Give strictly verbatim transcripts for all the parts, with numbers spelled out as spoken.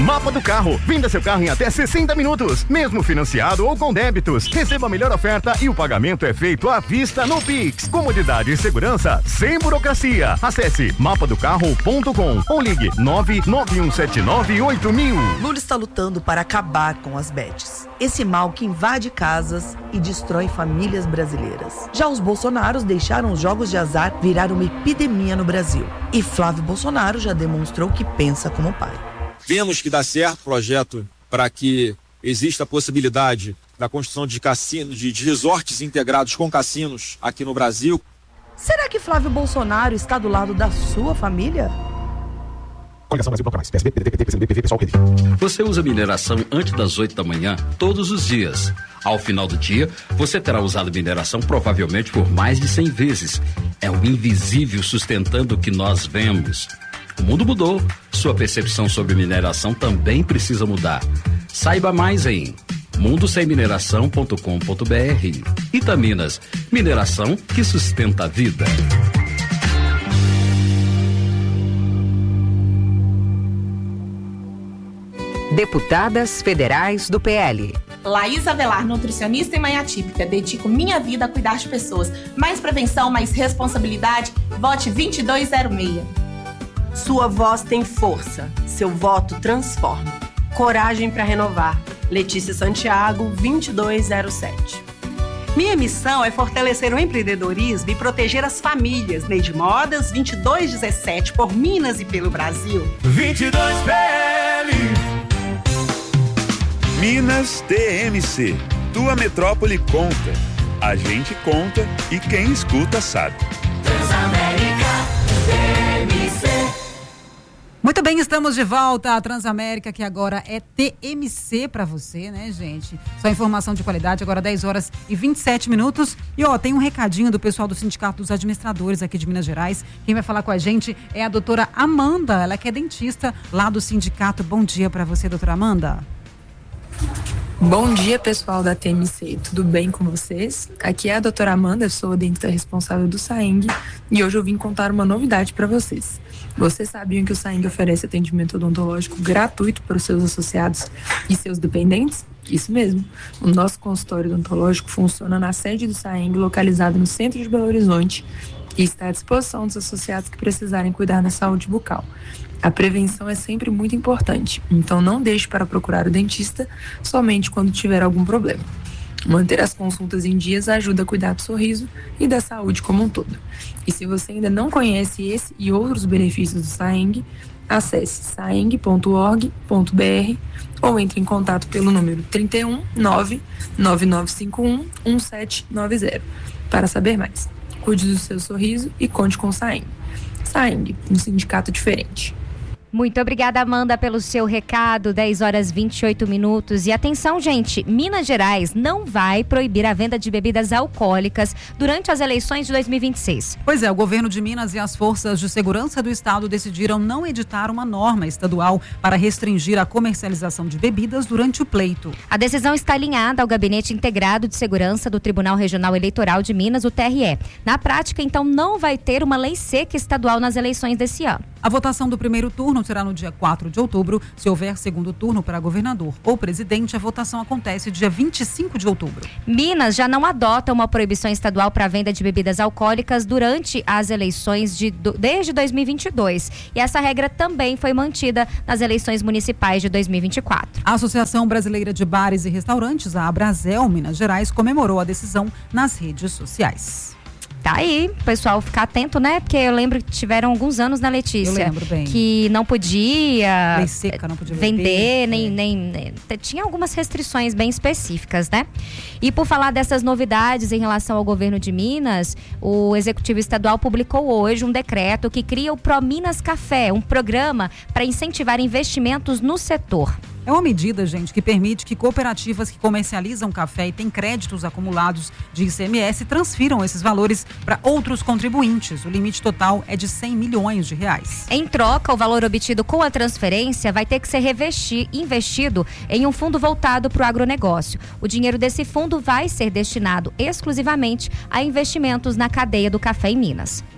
Mapa do Carro. Venda seu carro em até sessenta minutos, mesmo financiado ou com débitos. Receba a melhor oferta e o pagamento é feito à vista no Pix. Comodidade e segurança sem burocracia. Acesse mapa do carro ponto com ou ligue nove nove um sete nove oito mil. Lula está lutando para acabar com as bets. Esse mal que invade casas e destrói famílias brasileiras. Já os bolsonaros deixaram os jogos de azar virar uma epidemia no Brasil. E Flávio Bolsonaro já demonstrou que pensa como pai. Vemos que dá certo o projeto para que exista a possibilidade da construção de cassinos, de, de resorts integrados com cassinos aqui no Brasil. Será que Flávio Bolsonaro está do lado da sua família? Você usa mineração antes das oito da manhã, todos os dias. Ao final do dia, você terá usado mineração provavelmente por mais de cem vezes. É o invisível sustentando o que nós vemos. O mundo mudou. Sua percepção sobre mineração também precisa mudar. Saiba mais em mundo sem mineração ponto com ponto b r. Itaminas, mineração que sustenta a vida. Deputadas federais do P L. Laís Avelar, nutricionista e mãe atípica. Dedico minha vida a cuidar de pessoas. Mais prevenção, mais responsabilidade. Vote vinte e dois zero seis. Sua voz tem força. Seu voto transforma. Coragem para renovar. Letícia Santiago, vinte e dois zero sete. Minha missão é fortalecer o empreendedorismo e proteger as famílias. Neide Modas, vinte e dois dezessete, por Minas e pelo Brasil. vinte e dois P L. Minas T M C. Tua metrópole conta. A gente conta e quem escuta sabe. Transamérica T M C. Muito bem, estamos de volta à Transamérica, que agora é T M C para você, né, gente? Só informação de qualidade, agora dez horas e vinte e sete minutos. E, ó, tem um recadinho do pessoal do Sindicato dos Administradores aqui de Minas Gerais. Quem vai falar com a gente é a doutora Amanda, ela que é dentista lá do sindicato. Bom dia para você, doutora Amanda. Bom dia, pessoal da T M C, tudo bem com vocês? Aqui é a doutora Amanda, sou a dentista responsável do SAENG e hoje eu vim contar uma novidade para vocês. Vocês sabiam que o SAENG oferece atendimento odontológico gratuito para os seus associados e seus dependentes? Isso mesmo, o nosso consultório odontológico funciona na sede do SAENG, localizado no centro de Belo Horizonte, e está à disposição dos associados que precisarem cuidar da saúde bucal. A prevenção é sempre muito importante, então não deixe para procurar o dentista somente quando tiver algum problema. Manter as consultas em dias ajuda a cuidar do sorriso e da saúde como um todo. E se você ainda não conhece esse e outros benefícios do SAENG, acesse saeng ponto org ponto b r ou entre em contato pelo número trinta e um, nove nove nove cinco um, um sete nove zero para saber mais. Cuide do seu sorriso e conte com o SAENG. SAENG, um sindicato diferente. Muito obrigada, Amanda, pelo seu recado. dez horas e vinte e oito minutos. E atenção, gente, Minas Gerais não vai proibir a venda de bebidas alcoólicas durante as eleições de dois mil e vinte e seis. Pois é, o governo de Minas e as forças de segurança do estado decidiram não editar uma norma estadual para restringir a comercialização de bebidas durante o pleito. A decisão está alinhada ao Gabinete Integrado de Segurança do Tribunal Regional Eleitoral de Minas, o T R E. Na prática, então, não vai ter uma lei seca estadual nas eleições desse ano. A votação do primeiro turno será no dia quatro de outubro. Se houver segundo turno para governador ou presidente, a votação acontece dia vinte e cinco de outubro. Minas já não adota uma proibição estadual para a venda de bebidas alcoólicas durante as eleições de, desde dois mil e vinte e dois. E essa regra também foi mantida nas eleições municipais de dois mil e vinte e quatro. A Associação Brasileira de Bares e Restaurantes, a Abrazel Minas Gerais, comemorou a decisão nas redes sociais. Tá aí, pessoal, ficar atento, né? Porque eu lembro que tiveram alguns anos, né, Letícia? Eu lembro bem. Que não podia, Lei seca, não podia vender, beber, nem, é. nem, nem... Tinha algumas restrições bem específicas, né? E por falar dessas novidades em relação ao governo de Minas, o Executivo Estadual publicou hoje um decreto que cria o ProMinas Café, um programa para incentivar investimentos no setor. É uma medida, gente, que permite que cooperativas que comercializam café e têm créditos acumulados de I C M S transfiram esses valores para outros contribuintes. O limite total é de cem milhões de reais. Em troca, o valor obtido com a transferência vai ter que ser revesti- investido em um fundo voltado para o agronegócio. O dinheiro desse fundo vai ser destinado exclusivamente a investimentos na cadeia do café em Minas.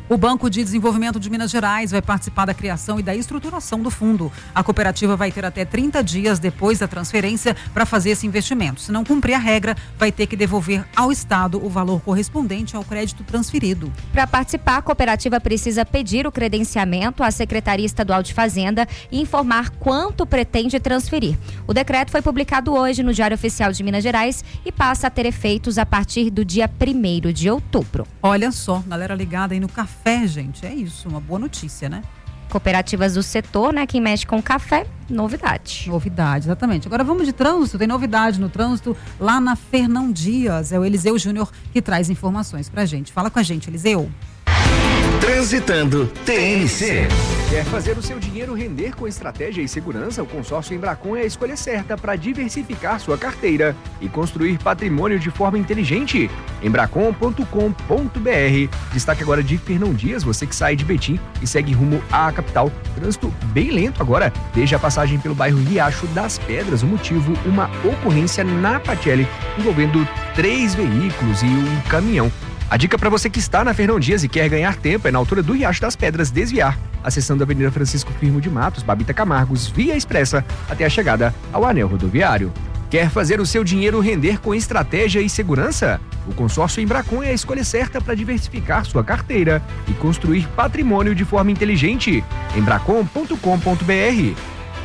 O Banco de Desenvolvimento de Minas Gerais vai participar da criação e da estruturação do fundo. A cooperativa vai ter até trinta dias depois da transferência para fazer esse investimento. Se não cumprir a regra, vai ter que devolver ao Estado o valor correspondente ao crédito transferido. Para participar, a cooperativa precisa pedir o credenciamento à Secretaria Estadual de Fazenda e informar quanto pretende transferir. O decreto foi publicado hoje no Diário Oficial de Minas Gerais e passa a ter efeitos a partir do dia primeiro de outubro. Olha só, galera ligada aí no café, gente, é isso, uma boa notícia, né? Cooperativas do setor, né? Quem mexe com café, novidade. Novidade, exatamente. Agora vamos de trânsito, tem novidade no trânsito lá na Fernão Dias. É o Eliseu Júnior que traz informações pra gente. Fala com a gente, Eliseu. Transitando T M C. Quer fazer o seu dinheiro render com estratégia e segurança? O consórcio Embracon é a escolha certa para diversificar sua carteira e construir patrimônio de forma inteligente. embracon ponto com ponto b r. Destaque agora de Fernão Dias, você que sai de Betim e segue rumo à capital. Trânsito bem lento agora, desde a passagem pelo bairro Riacho das Pedras. O motivo, uma ocorrência na Patielli envolvendo três veículos e um caminhão. A dica para você que está na Fernão Dias e quer ganhar tempo é na altura do Riacho das Pedras desviar, acessando a Avenida Francisco Firmo de Matos, Babita Camargos, via expressa, até a chegada ao anel rodoviário. Quer fazer o seu dinheiro render com estratégia e segurança? O consórcio Embracon é a escolha certa para diversificar sua carteira e construir patrimônio de forma inteligente. embracon ponto com ponto b r.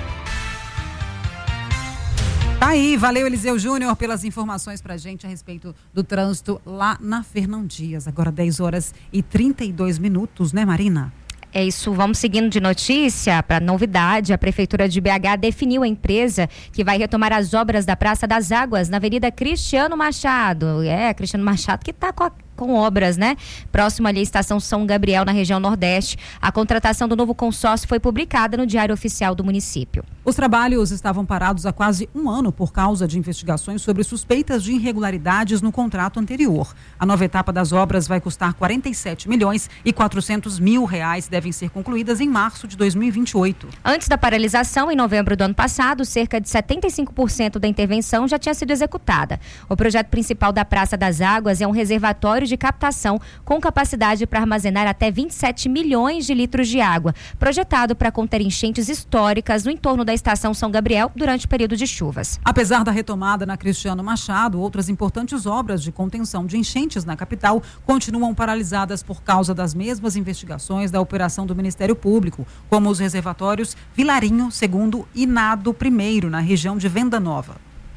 Tá aí, valeu Eliseu Júnior pelas informações pra gente a respeito do trânsito lá na Fernão Dias. Agora dez horas e trinta e dois minutos, né, Marina? É isso, vamos seguindo de notícia para novidade. A Prefeitura de B H definiu a empresa que vai retomar as obras da Praça das Águas na Avenida Cristiano Machado. É, Cristiano Machado que tá com a com obras, né? Próximo ali à Estação São Gabriel, na região Nordeste. A contratação do novo consórcio foi publicada no Diário Oficial do município. Os trabalhos estavam parados há quase um ano por causa de investigações sobre suspeitas de irregularidades no contrato anterior. A nova etapa das obras vai custar quarenta e sete milhões e quatrocentos mil reais, devem ser concluídas em março de dois mil e vinte e oito. Antes da paralisação, em novembro do ano passado, cerca de setenta e cinco por cento da intervenção já tinha sido executada. O projeto principal da Praça das Águas é um reservatório de captação com capacidade para armazenar até vinte e sete milhões de litros de água, projetado para conter enchentes históricas no entorno da Estação São Gabriel durante o período de chuvas. Apesar da retomada na Cristiano Machado, outras importantes obras de contenção de enchentes na capital continuam paralisadas por causa das mesmas investigações da operação do Ministério Público, como os reservatórios Vilarinho segundo e Nado primeiro, na região de Venda Nova.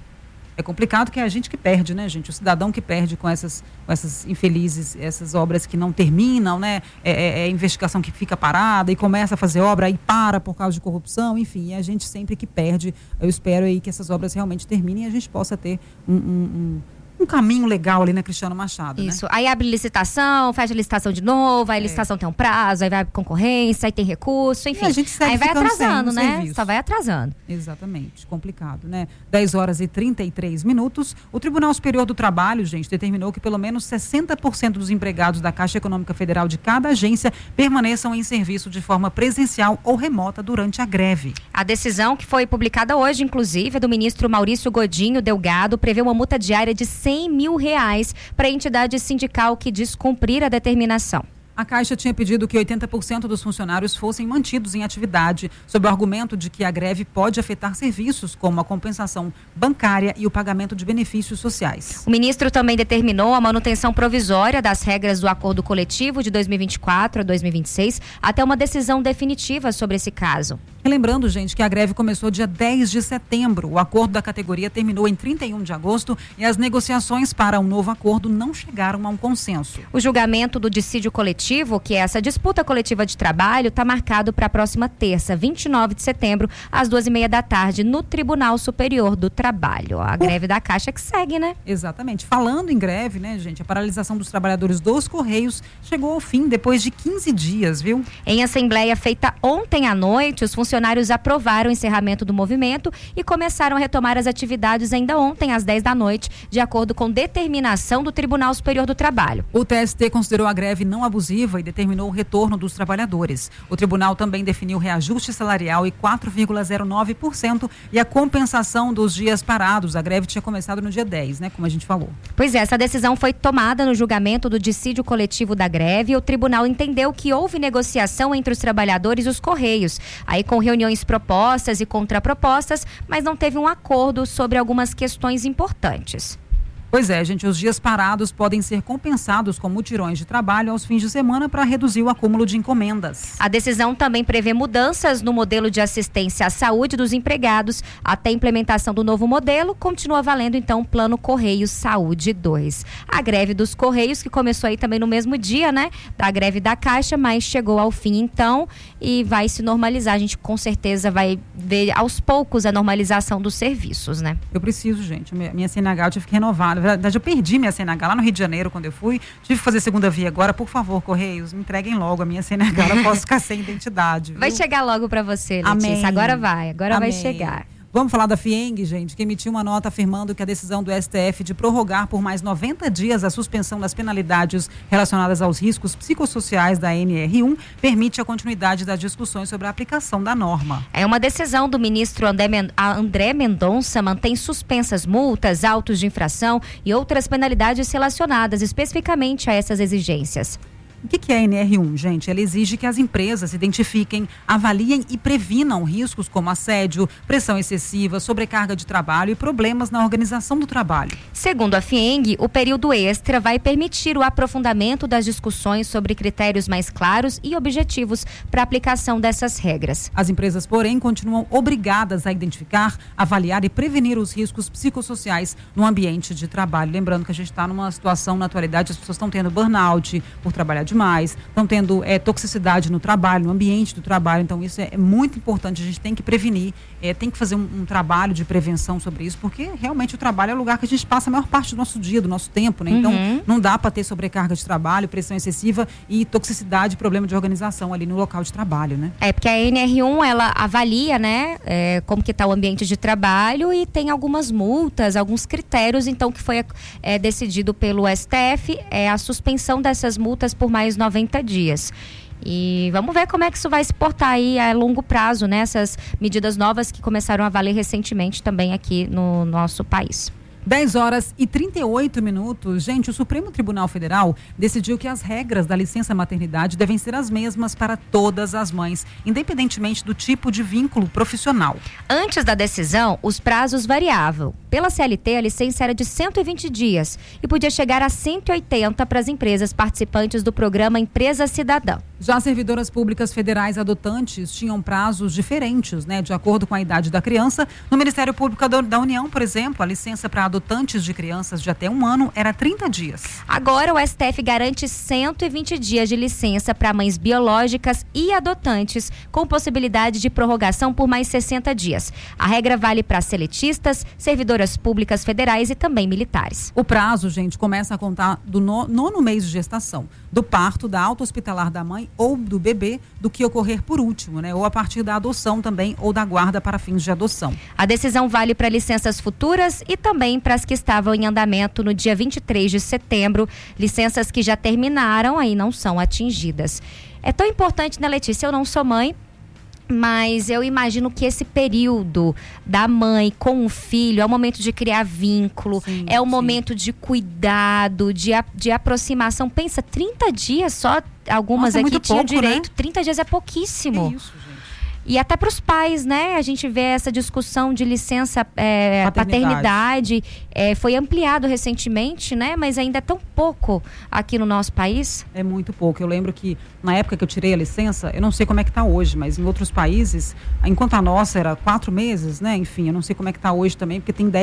É complicado que é a gente que perde, né, gente? O cidadão que perde com essas, com essas infelizes, essas obras que não terminam, né? É, é, é investigação que fica parada e começa a fazer obra e para por causa de corrupção, enfim, é a gente sempre que perde. Eu espero aí que essas obras realmente terminem e a gente possa ter um, um, um um caminho legal ali na Cristiano Machado, Isso, né? Aí abre licitação, fecha a licitação de novo, aí a é. licitação tem um prazo, aí vai concorrência, aí tem recurso, enfim. E a gente segue aí vai atrasando, né? Serviço. Só vai atrasando. Exatamente, complicado, né? dez horas e trinta e três minutos. O Tribunal Superior do Trabalho, gente, determinou que pelo menos sessenta por cento dos empregados da Caixa Econômica Federal de cada agência permaneçam em serviço de forma presencial ou remota durante a greve. A decisão, que foi publicada hoje, inclusive, é do ministro Maurício Godinho Delgado, prevê uma multa diária de cem mil reais para a entidade sindical que descumprir a determinação. A Caixa tinha pedido que oitenta por cento dos funcionários fossem mantidos em atividade, sob o argumento de que a greve pode afetar serviços como a compensação bancária e o pagamento de benefícios sociais. O ministro também determinou a manutenção provisória das regras do acordo coletivo de dois mil e vinte e quatro a dois mil e vinte e seis até uma decisão definitiva sobre esse caso. Relembrando, gente, que a greve começou dia dez de setembro. O acordo da categoria terminou em trinta e um de agosto e as negociações para um novo acordo não chegaram a um consenso. O julgamento do dissídio coletivo, que é essa disputa coletiva de trabalho, está marcado para a próxima terça, vinte e nove de setembro, às duas e meia da tarde, no Tribunal Superior do Trabalho. A greve da Caixa que segue, né? Exatamente. Falando em greve, né, gente, a paralisação dos trabalhadores dos Correios chegou ao fim depois de quinze dias, viu? Em assembleia feita ontem à noite, os funcionários funcionários aprovaram o encerramento do movimento e começaram a retomar as atividades ainda ontem, às dez da noite, de acordo com determinação do Tribunal Superior do Trabalho. O T S T considerou a greve não abusiva e determinou o retorno dos trabalhadores. O tribunal também definiu reajuste salarial e quatro vírgula zero nove por cento e a compensação dos dias parados. A greve tinha começado no dia dez, né, como a gente falou. Pois é, essa decisão foi tomada no julgamento do dissídio coletivo da greve e o tribunal entendeu que houve negociação entre os trabalhadores e os Correios, aí com reuniões propostas e contrapropostas, mas não teve um acordo sobre algumas questões importantes. Pois é, gente, os dias parados podem ser compensados com mutirões de trabalho aos fins de semana para reduzir o acúmulo de encomendas. A decisão também prevê mudanças no modelo de assistência à saúde dos empregados. Até a implementação do novo modelo, continua valendo então o Plano Correios Saúde dois. A greve dos Correios, que começou aí também no mesmo dia, né, da greve da Caixa, mas chegou ao fim então e vai se normalizar. A gente com certeza vai ver aos poucos a normalização dos serviços, né? Eu preciso, gente, minha C N H eu tive que renovar. Na verdade, eu perdi minha C N H lá no Rio de Janeiro, quando eu fui. Tive que fazer segunda via agora. Por favor, Correios, me entreguem logo a minha C N H. Eu posso ficar sem identidade. Viu? Vai chegar logo para você, Letícia. Amém. Agora vai, agora Amém. vai chegar. Vamos falar da FIENG, gente, que emitiu uma nota afirmando que a decisão do S T F de prorrogar por mais noventa dias a suspensão das penalidades relacionadas aos riscos psicossociais da N R um permite a continuidade das discussões sobre a aplicação da norma. É uma decisão do ministro André Mendonça, mantém suspensas multas, autos de infração e outras penalidades relacionadas especificamente a essas exigências. O que, que é a N R um, gente? Ela exige que as empresas identifiquem, avaliem e previnam riscos como assédio, pressão excessiva, sobrecarga de trabalho e problemas na organização do trabalho. Segundo a FIENG, o período extra vai permitir o aprofundamento das discussões sobre critérios mais claros e objetivos para a aplicação dessas regras. As empresas, porém, continuam obrigadas a identificar, avaliar e prevenir os riscos psicossociais no ambiente de trabalho. Lembrando que a gente está numa situação, na atualidade, as pessoas estão tendo burnout por trabalhar demais, estão tendo é, toxicidade no trabalho, no ambiente do trabalho, então isso é, é muito importante, a gente tem que prevenir, é, tem que fazer um, um trabalho de prevenção sobre isso, porque realmente o trabalho é o lugar que a gente passa a maior parte do nosso dia, do nosso tempo, né? Então Uhum. não dá para ter sobrecarga de trabalho, pressão excessiva e toxicidade, problema de organização ali no local de trabalho, né? É, porque a N R um, ela avalia, né, é, como que está o ambiente de trabalho e tem algumas multas, alguns critérios, então, que foi é, decidido pelo S T F, é a suspensão dessas multas por mais noventa dias. E vamos ver como é que isso vai se portar aí a longo prazo, né? Essas medidas novas que começaram a valer recentemente também aqui no nosso país. dez horas e trinta e oito minutos. Gente, o Supremo Tribunal Federal decidiu que as regras da licença maternidade devem ser as mesmas para todas as mães, independentemente do tipo de vínculo profissional. Antes da decisão, os prazos variavam. Pela C L T, a licença era de cento e vinte dias e podia chegar a cento e oitenta para as empresas participantes do programa Empresa Cidadã. Já servidoras públicas federais adotantes tinham prazos diferentes, né, de acordo com a idade da criança. No Ministério Público da União, por exemplo, a licença para adotantes de crianças de até um ano era trinta dias. Agora o S T F garante cento e vinte dias de licença para mães biológicas e adotantes, com possibilidade de prorrogação por mais sessenta dias. A regra vale para seletistas, servidoras públicas federais e também militares. O prazo, gente, começa a contar do no, nono mês de gestação, do parto, da alta hospitalar da mãe ou do bebê, do que ocorrer por último, né? Ou a partir da adoção também, ou da guarda para fins de adoção. A decisão vale para licenças futuras e também para as que estavam em andamento no dia vinte e três de setembro. Licenças que já terminaram aí não são atingidas. É tão importante, né, Letícia? Eu não sou mãe, mas eu imagino que esse período da mãe com o filho é o momento de criar vínculo, sim, é o sim. momento de cuidado, de, de aproximação. Pensa, trinta dias só, algumas Nossa, aqui tinham pouco, direito, né? trinta dias é pouquíssimo. Que isso, gente. E até para os pais, né? A gente vê essa discussão de licença é, paternidade, paternidade é, foi ampliado recentemente, né? Mas ainda é tão pouco aqui no nosso país. É muito pouco. Eu lembro que na época que eu tirei a licença, eu não sei como é que está hoje, mas em outros países, enquanto a nossa era quatro meses, né? Enfim, eu não sei como é que está hoje também, porque tem dez